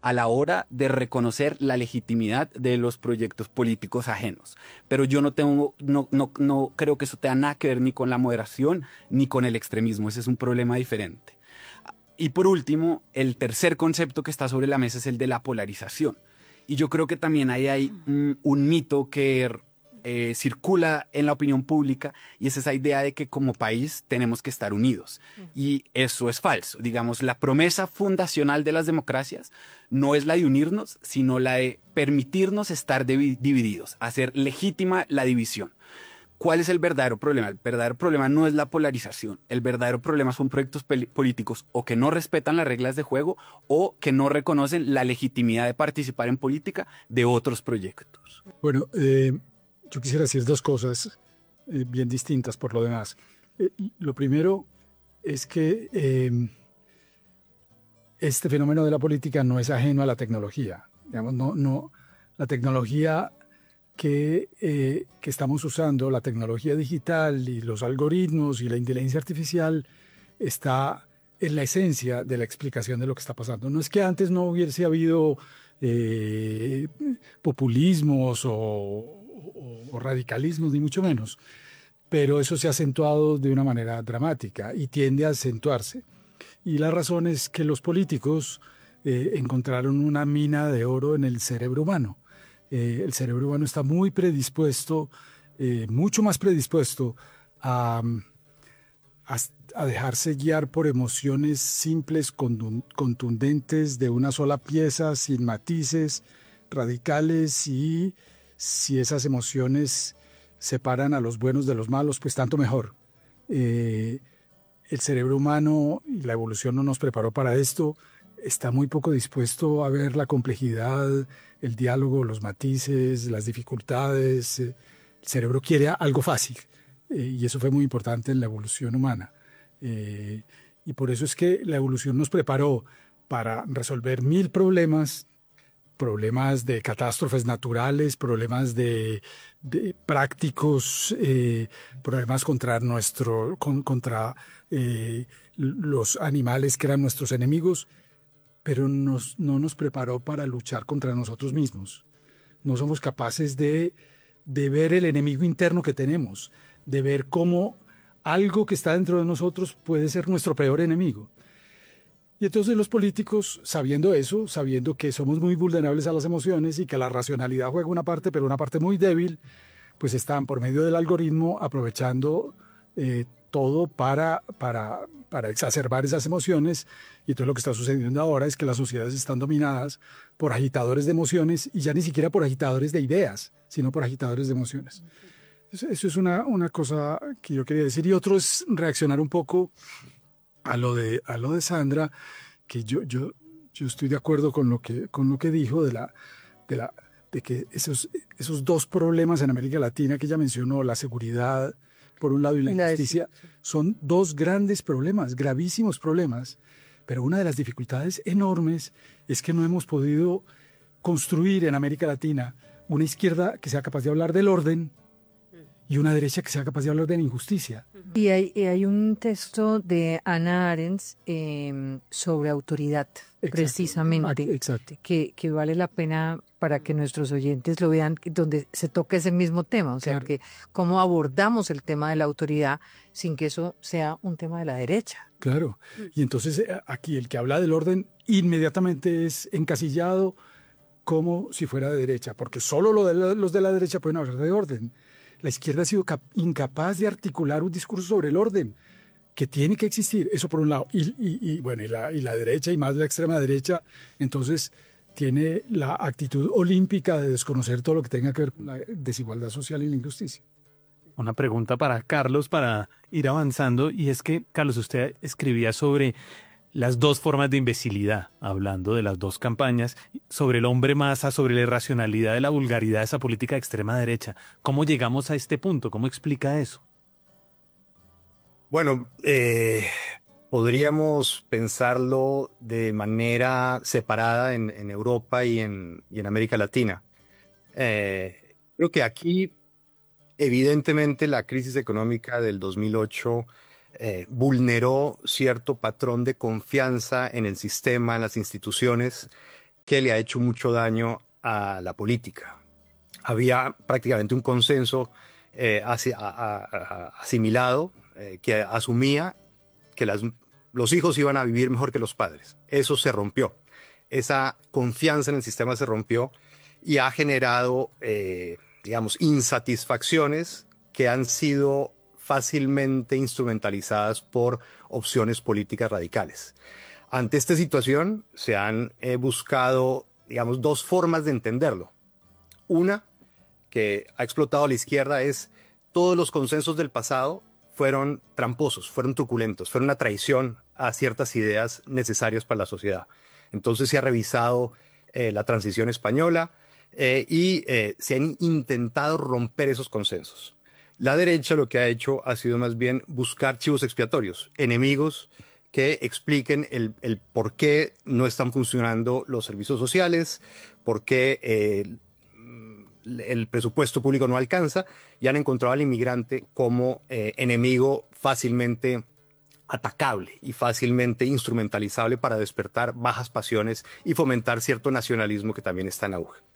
a la hora de reconocer la legitimidad de los proyectos políticos ajenos. Pero yo no creo que eso tenga nada que ver ni con la moderación ni con el extremismo. Ese es un problema diferente. Y por último, el tercer concepto que está sobre la mesa es el de la polarización. Y yo creo que también ahí hay un mito que circula en la opinión pública, y es esa idea de que como país tenemos que estar unidos. Y eso es falso. Digamos, la promesa fundacional de las democracias no es la de unirnos, sino la de permitirnos estar divididos, hacer legítima la división. ¿Cuál es el verdadero problema? El verdadero problema no es la polarización. El verdadero problema son proyectos políticos o que no respetan las reglas de juego o que no reconocen la legitimidad de participar en política de otros proyectos. Bueno, yo quisiera decir dos cosas bien distintas por lo demás. Lo primero es que este fenómeno de la política no es ajeno a la tecnología. Digamos, la tecnología que estamos usando, la tecnología digital y los algoritmos y la inteligencia artificial está en la esencia de la explicación de lo que está pasando. No es que antes no hubiese habido populismos o radicalismos, ni mucho menos, pero eso se ha acentuado de una manera dramática y tiende a acentuarse. Y la razón es que los políticos encontraron una mina de oro en el cerebro humano. El cerebro humano está muy predispuesto, mucho más predispuesto a dejarse guiar por emociones simples, contundentes, de una sola pieza, sin matices, radicales, y si esas emociones separan a los buenos de los malos, pues tanto mejor. El cerebro humano y la evolución no nos preparó para esto. Está muy poco dispuesto a ver la complejidad, el diálogo, los matices, las dificultades. El cerebro quiere algo fácil y eso fue muy importante en la evolución humana. Y por eso es que la evolución nos preparó para resolver 1000 problemas de catástrofes naturales, problemas de prácticos, problemas contra los animales que eran nuestros enemigos, pero no nos preparó para luchar contra nosotros mismos. No somos capaces de ver el enemigo interno que tenemos, de ver cómo algo que está dentro de nosotros puede ser nuestro peor enemigo. Y entonces los políticos, sabiendo eso, sabiendo que somos muy vulnerables a las emociones y que la racionalidad juega una parte, pero una parte muy débil, pues están por medio del algoritmo aprovechando todo para exacerbar esas emociones. Y entonces lo que está sucediendo ahora es que las sociedades están dominadas por agitadores de emociones, y ya ni siquiera por agitadores de ideas, sino por agitadores de emociones. Eso es una cosa que yo quería decir. Y otro es reaccionar un poco a lo de Sandra, que yo estoy de acuerdo con lo que dijo de que esos dos problemas en América Latina que ella mencionó, la seguridad por un lado y la injusticia, son dos grandes problemas, gravísimos problemas. Pero una de las dificultades enormes es que no hemos podido construir en América Latina una izquierda que sea capaz de hablar del orden y una derecha que sea capaz de hablar de la injusticia. Y hay un texto de Hannah Arendt sobre autoridad, precisamente, exacto. Que vale la pena para que nuestros oyentes lo vean, donde se toca ese mismo tema, o sea, Claro. que cómo abordamos el tema de la autoridad sin que eso sea un tema de la derecha. Claro. Y entonces aquí el que habla del orden inmediatamente es encasillado como si fuera de derecha, porque solo los de la derecha pueden hablar de orden. La izquierda ha sido incapaz de articular un discurso sobre el orden que tiene que existir. Eso por un lado. Y la derecha, y más la extrema derecha, entonces tiene la actitud olímpica de desconocer todo lo que tenga que ver con la desigualdad social y la injusticia. Una pregunta para Carlos para ir avanzando, y es que, Carlos, usted escribía sobre las dos formas de imbecilidad, hablando de las dos campañas, sobre el hombre masa, sobre la irracionalidad de la vulgaridad de esa política de extrema derecha. ¿Cómo llegamos a este punto? ¿Cómo explica eso? Bueno, podríamos pensarlo de manera separada en Europa y en América Latina. Creo que aquí, evidentemente, la crisis económica del 2008 vulneró cierto patrón de confianza en el sistema, en las instituciones, que le ha hecho mucho daño a la política. Había prácticamente un consenso asimilado que asumía que los hijos iban a vivir mejor que los padres. Eso se rompió. Esa confianza en el sistema se rompió y ha generado, digamos, insatisfacciones que han sido fácilmente instrumentalizadas por opciones políticas radicales. Ante esta situación se han buscado, digamos, dos formas de entenderlo. Una, que ha explotado a la izquierda, es todos los consensos del pasado fueron tramposos, fueron truculentos, fueron una traición a ciertas ideas necesarias para la sociedad. Entonces se ha revisado la transición española y se han intentado romper esos consensos. La derecha lo que ha hecho ha sido más bien buscar chivos expiatorios, enemigos que expliquen el por qué no están funcionando los servicios sociales, por qué el presupuesto público no alcanza, y han encontrado al inmigrante como enemigo fácilmente atacable y fácilmente instrumentalizable para despertar bajas pasiones y fomentar cierto nacionalismo que también está en auge.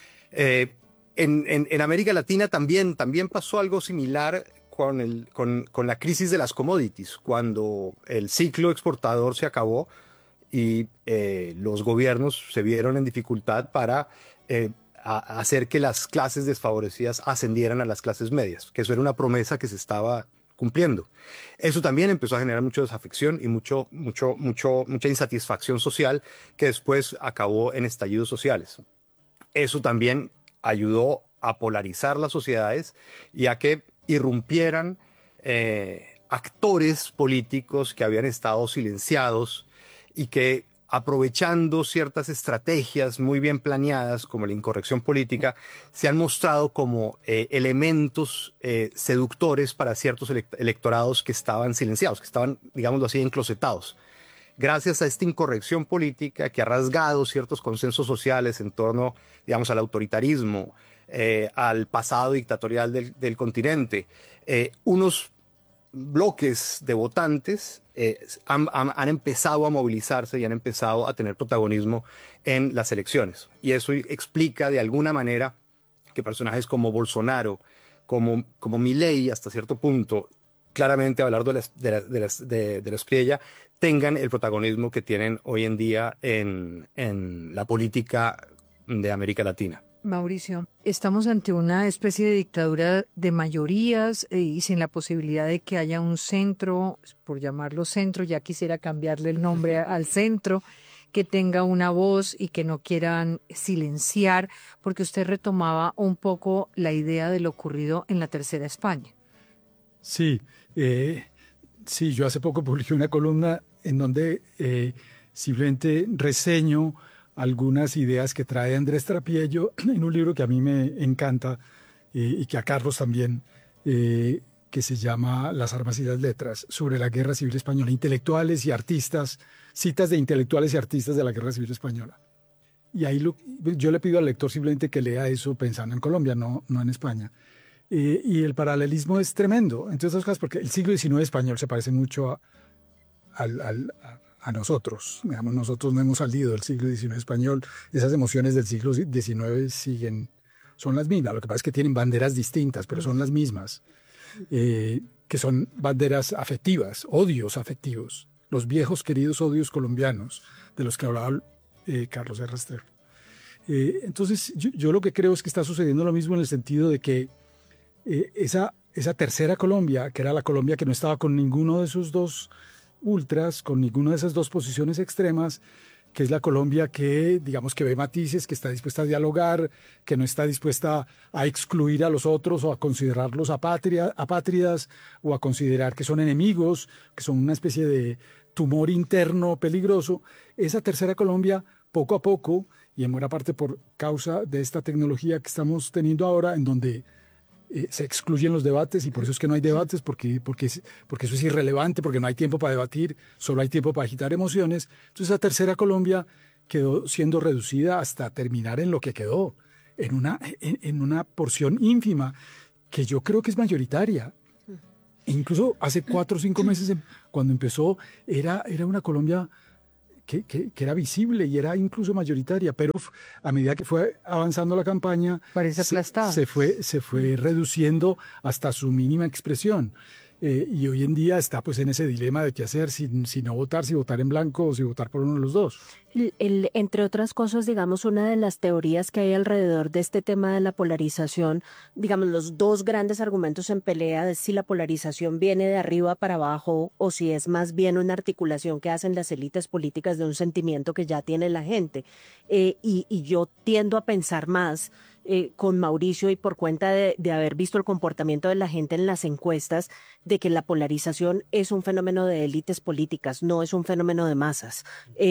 En América Latina también pasó algo similar con la crisis de las commodities, cuando el ciclo exportador se acabó y los gobiernos se vieron en dificultad para hacer que las clases desfavorecidas ascendieran a las clases medias, que eso era una promesa que se estaba cumpliendo. Eso también empezó a generar mucha desafección y mucha insatisfacción social que después acabó en estallidos sociales. Eso también ayudó a polarizar las sociedades y a que irrumpieran actores políticos que habían estado silenciados y que, aprovechando ciertas estrategias muy bien planeadas como la incorrección política, se han mostrado como elementos seductores para ciertos electorados que estaban silenciados, que estaban, digámoslo así, enclosetados. Gracias a esta incorrección política que ha rasgado ciertos consensos sociales en torno, digamos, al autoritarismo, al pasado dictatorial del continente, unos bloques de votantes han empezado a movilizarse y han empezado a tener protagonismo en las elecciones. Y eso explica de alguna manera que personajes como Bolsonaro, como Milei, hasta cierto punto, claramente Abelardo de la Espriella, tengan el protagonismo que tienen hoy en día en la política de América Latina. Mauricio, estamos ante una especie de dictadura de mayorías y sin la posibilidad de que haya un centro, por llamarlo centro, ya quisiera cambiarle el nombre al centro, que tenga una voz y que no quieran silenciar, porque usted retomaba un poco la idea de lo ocurrido en la Tercera España. Sí, yo hace poco publiqué una columna en donde simplemente reseño algunas ideas que trae Andrés Trapiello en un libro que a mí me encanta y que a Carlos también, que se llama Las armas y las letras, sobre la Guerra Civil Española, intelectuales y artistas, citas de intelectuales y artistas de la Guerra Civil Española. Y ahí yo le pido al lector simplemente que lea eso pensando en Colombia, no en España. Y el paralelismo es tremendo, entre otras cosas, porque el siglo XIX español se parece mucho a nosotros. Digamos, nosotros no hemos salido del siglo XIX español. Esas emociones del siglo XIX son las mismas. Lo que pasa es que tienen banderas distintas, pero son las mismas. Que son banderas afectivas, odios afectivos. Los viejos queridos odios colombianos, de los que hablaba Carlos R. Restrepo. Entonces, yo lo que creo es que está sucediendo lo mismo en el sentido de que esa tercera Colombia, que era la Colombia que no estaba con ninguno de esos dos ultras, con ninguna de esas dos posiciones extremas, que es la Colombia que, digamos, que ve matices, que está dispuesta a dialogar, que no está dispuesta a excluir a los otros o a considerarlos apátridas o a considerar que son enemigos, que son una especie de tumor interno peligroso. Esa tercera Colombia, poco a poco, y en buena parte por causa de esta tecnología que estamos teniendo ahora, en donde se excluyen los debates, y por eso es que no hay debates, porque eso es irrelevante, porque no hay tiempo para debatir, solo hay tiempo para agitar emociones. Entonces la tercera Colombia quedó siendo reducida hasta terminar en lo que quedó, en una porción ínfima que yo creo que es mayoritaria. E incluso hace 4 o 5 meses, cuando empezó, era una Colombia que era visible y era incluso mayoritaria, pero a medida que fue avanzando la campaña, Parece aplastada. se fue reduciendo hasta su mínima expresión. Y hoy en día está pues en ese dilema de qué hacer, si no votar, si votar en blanco o si votar por uno de los dos. Entre otras cosas, digamos, una de las teorías que hay alrededor de este tema de la polarización, digamos, los dos grandes argumentos en pelea es si la polarización viene de arriba para abajo o si es más bien una articulación que hacen las élites políticas de un sentimiento que ya tiene la gente. Y yo tiendo a pensar más con Mauricio y por cuenta de haber visto el comportamiento de la gente en las encuestas, de que la polarización es un fenómeno de élites políticas, no es un fenómeno de masas.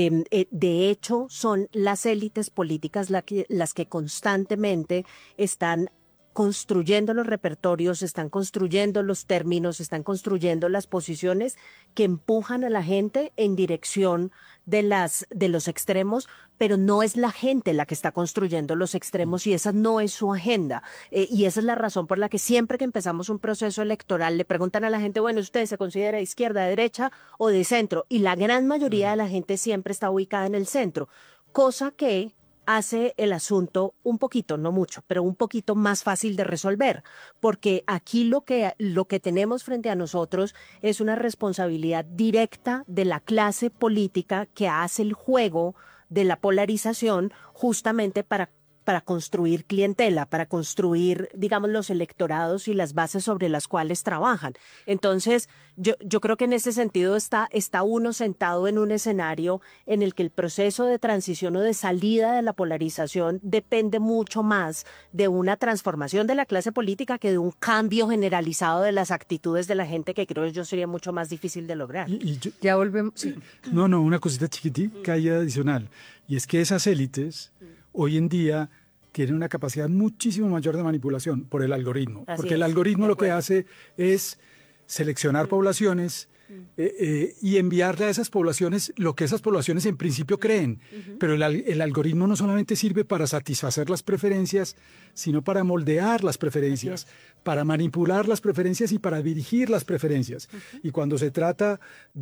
De hecho, son las élites políticas las que constantemente están construyendo los repertorios, están construyendo los términos, están construyendo las posiciones que empujan a la gente en dirección de los extremos, pero no es la gente la que está construyendo los extremos y esa no es su agenda. Y esa es la razón por la que siempre que empezamos un proceso electoral le preguntan a la gente, bueno, ¿usted se considera de izquierda, de derecha o de centro? Y la gran mayoría de la gente siempre está ubicada en el centro, cosa que hace el asunto un poquito, no mucho, pero un poquito más fácil de resolver, porque aquí lo que tenemos frente a nosotros es una responsabilidad directa de la clase política que hace el juego de la polarización justamente para construir clientela, para construir, digamos, los electorados y las bases sobre las cuales trabajan. Entonces, yo creo que en ese sentido está uno sentado en un escenario en el que el proceso de transición o de salida de la polarización depende mucho más de una transformación de la clase política que de un cambio generalizado de las actitudes de la gente, que creo yo sería mucho más difícil de lograr. Ya volvemos. Sí. No, una cosita chiquitica y adicional. Y es que esas élites hoy en día tienen una capacidad muchísimo mayor de manipulación por el algoritmo. Porque el algoritmo lo que hace es seleccionar poblaciones y enviarle a esas poblaciones lo que esas poblaciones en principio creen. Pero el algoritmo no solamente sirve para satisfacer las preferencias, sino para moldear las preferencias, para manipular las preferencias y para dirigir las preferencias. Y cuando se trata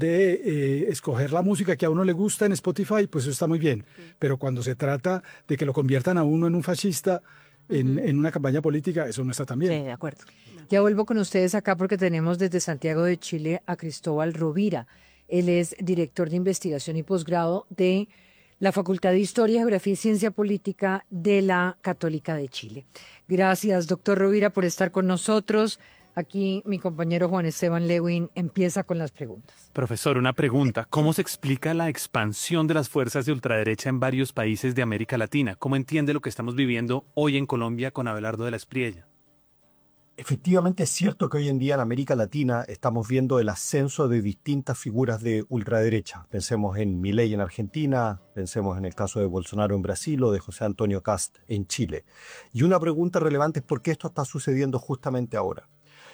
de escoger la música que a uno le gusta en Spotify, pues eso está muy bien. Pero cuando se trata de que lo conviertan a uno en un fascista en una campaña política, eso no está tan bien. Sí, de acuerdo. Ya vuelvo con ustedes acá porque tenemos desde Santiago de Chile a Cristóbal Rovira. Él es director de investigación y posgrado de la Facultad de Historia, Geografía y Ciencia Política de la Católica de Chile. Gracias, doctor Rovira, por estar con nosotros. Aquí mi compañero Juan Esteban Lewin empieza con las preguntas. Profesor, una pregunta. ¿Cómo se explica la expansión de las fuerzas de ultraderecha en varios países de América Latina? ¿Cómo entiende lo que estamos viviendo hoy en Colombia con Abelardo de la Espriella? Efectivamente es cierto que hoy en día en América Latina estamos viendo el ascenso de distintas figuras de ultraderecha. Pensemos en Milei en Argentina, pensemos en el caso de Bolsonaro en Brasil o de José Antonio Kast en Chile. Y una pregunta relevante es por qué esto está sucediendo justamente ahora.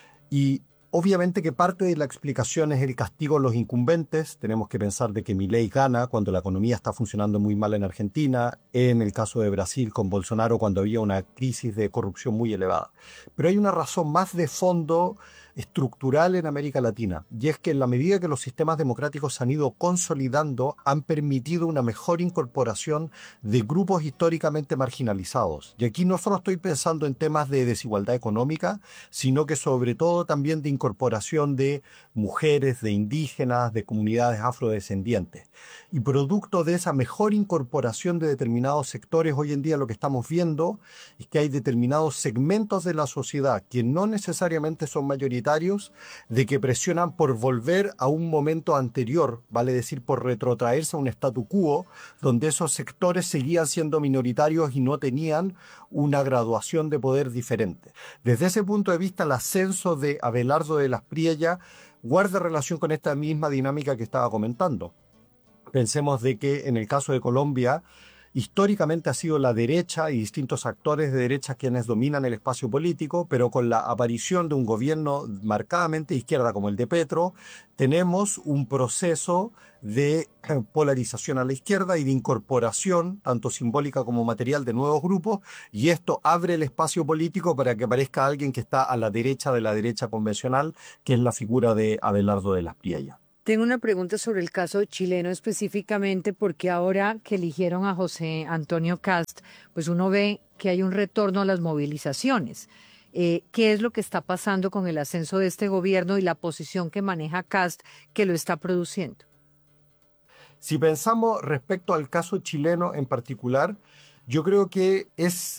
Y obviamente que parte de la explicación es el castigo a los incumbentes. Tenemos que pensar de que Milei gana cuando la economía está funcionando muy mal en Argentina, en el caso de Brasil con Bolsonaro cuando había una crisis de corrupción muy elevada. Pero hay una razón más de fondo estructural en América Latina, y es que en la medida que los sistemas democráticos se han ido consolidando, han permitido una mejor incorporación de grupos históricamente marginalizados. Y aquí no solo estoy pensando en temas de desigualdad económica, sino que sobre todo también de incorporación de mujeres, de indígenas, de comunidades afrodescendientes. Y producto de esa mejor incorporación de determinados sectores, hoy en día lo que estamos viendo es que hay determinados segmentos de la sociedad que no necesariamente son mayoritarios, de que presionan por volver a un momento anterior, vale decir, por retrotraerse a un statu quo, donde esos sectores seguían siendo minoritarios y no tenían una graduación de poder diferente. Desde ese punto de vista, el ascenso de Abelardo de la Espriella guarda relación con esta misma dinámica que estaba comentando. Pensemos de que en el caso de Colombia, históricamente ha sido la derecha y distintos actores de derecha quienes dominan el espacio político, pero con la aparición de un gobierno marcadamente de izquierda como el de Petro, tenemos un proceso de polarización a la izquierda y de incorporación, tanto simbólica como material, de nuevos grupos, y esto abre el espacio político para que aparezca alguien que está a la derecha de la derecha convencional, que es la figura de Abelardo de la Espriella. Tengo una pregunta sobre el caso chileno específicamente, porque ahora que eligieron a José Antonio Kast, pues uno ve que hay un retorno a las movilizaciones. ¿Qué es lo que está pasando con el ascenso de este gobierno y la posición que maneja Kast que lo está produciendo? Si pensamos respecto al caso chileno en particular, yo creo que es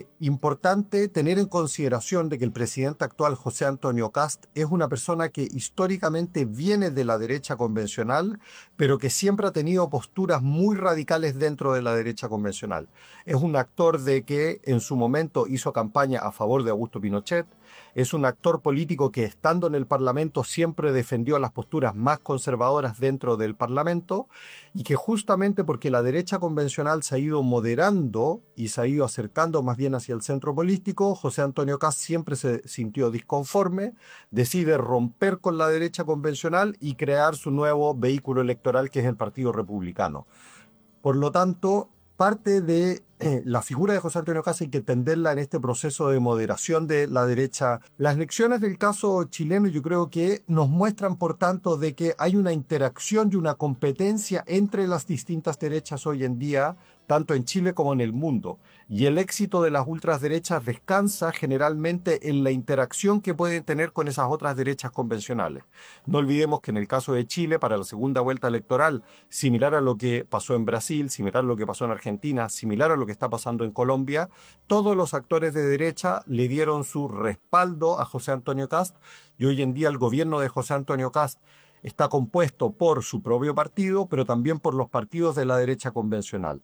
importante tener en consideración de que el presidente actual, José Antonio Kast, es una persona que históricamente viene de la derecha convencional, pero que siempre ha tenido posturas muy radicales dentro de la derecha convencional. Es un actor de que en su momento hizo campaña a favor de Augusto Pinochet. Es un actor político que, estando en el Parlamento, siempre defendió las posturas más conservadoras dentro del Parlamento, y que justamente porque la derecha convencional se ha ido moderando y se ha ido acercando más bien hacia el centro político, José Antonio Kast siempre se sintió disconforme, decide romper con la derecha convencional y crear su nuevo vehículo electoral, que es el Partido Republicano. Por lo tanto, parte de la figura de José Antonio Kast hay que entenderla en este proceso de moderación de la derecha. Las lecciones del caso chileno yo creo que nos muestran, por tanto, de que hay una interacción y una competencia entre las distintas derechas hoy en día, tanto en Chile como en el mundo. Y el éxito de las ultraderechas descansa generalmente en la interacción que pueden tener con esas otras derechas convencionales. No olvidemos que en el caso de Chile, para la segunda vuelta electoral, similar a lo que pasó en Brasil, similar a lo que pasó en Argentina, similar a lo que está pasando en Colombia, todos los actores de derecha le dieron su respaldo a José Antonio Kast, y hoy en día el gobierno de José Antonio Kast está compuesto por su propio partido, pero también por los partidos de la derecha convencional.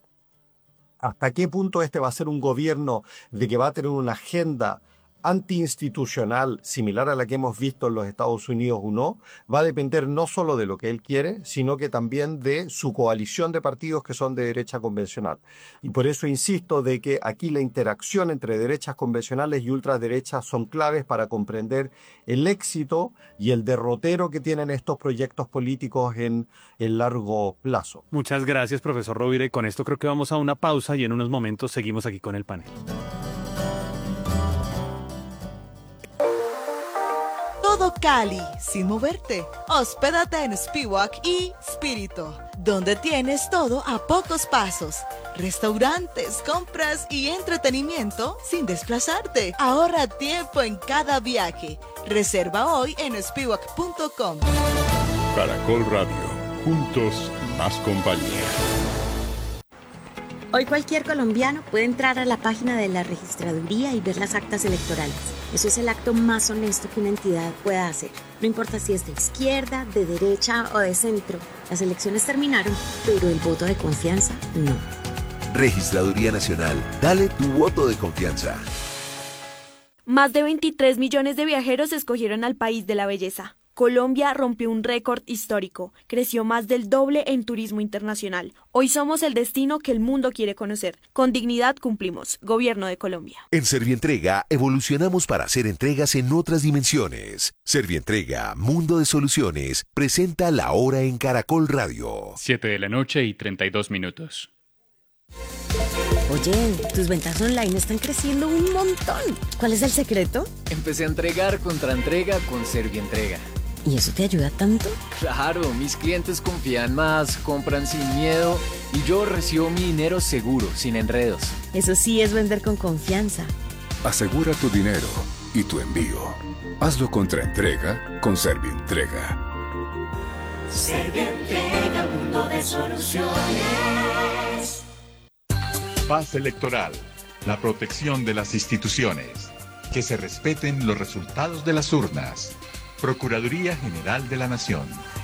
¿Hasta qué punto este va a ser un gobierno de que va a tener una agenda antiinstitucional similar a la que hemos visto en los Estados Unidos o no? Va a depender no solo de lo que él quiere, sino que también de su coalición de partidos que son de derecha convencional. Y por eso insisto de que aquí la interacción entre derechas convencionales y ultraderechas son claves para comprender el éxito y el derrotero que tienen estos proyectos políticos en el largo plazo. Muchas gracias, profesor Rovira, y con esto creo que vamos a una pausa y en unos momentos seguimos aquí con el panel. Todo Cali, sin moverte. Hospédate en Spiwak y Spirito, donde tienes todo a pocos pasos. Restaurantes, compras y entretenimiento sin desplazarte. Ahorra tiempo en cada viaje. Reserva hoy en spiwak.com. Caracol Radio, juntos más compañía. Hoy cualquier colombiano puede entrar a la página de la registraduría y ver las actas electorales. Eso es el acto más honesto que una entidad pueda hacer. No importa si es de izquierda, de derecha o de centro. Las elecciones terminaron, pero el voto de confianza no. Registraduría Nacional. Dale tu voto de confianza. Más de 23 millones de viajeros escogieron al país de la belleza. Colombia rompió un récord histórico, creció más del doble en turismo internacional. Hoy somos el destino que el mundo quiere conocer. Con dignidad cumplimos. Gobierno de Colombia. En Servientrega evolucionamos para hacer entregas en otras dimensiones. Servientrega, Mundo de Soluciones, presenta La Hora en Caracol Radio. 7:32 p.m. Oye, tus ventas online están creciendo un montón. ¿Cuál es el secreto? Empecé a entregar contra entrega con Servientrega. ¿Y eso te ayuda tanto? Claro, mis clientes confían más, compran sin miedo y yo recibo mi dinero seguro, sin enredos. Eso sí es vender con confianza. Asegura tu dinero y tu envío. Hazlo contra entrega con Servientrega. Servientrega, mundo de soluciones. Paz electoral, la protección de las instituciones, que se respeten los resultados de las urnas. Procuraduría General de la Nación.